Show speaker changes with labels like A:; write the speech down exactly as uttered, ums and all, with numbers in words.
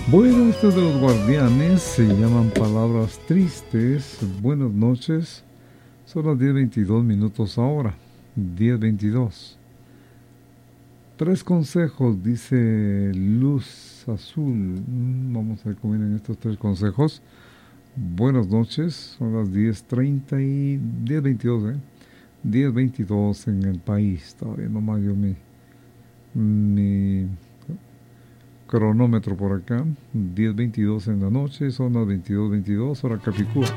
A: Bueno, estos de los Guardianes se llaman Palabras Tristes. Buenas noches. Son las diez veintidós minutos ahora. diez veintidós. Tres consejos, dice Luz Azul. Vamos a ver cómo vienen estos tres consejos. Buenas noches. Son las diez treinta y diez veintidós, ¿eh? diez veintidós en el país. Todavía no más yo mi, mi cronómetro por acá. diez veintidós en la noche. Son las veintidós veintidós hora Capicúa.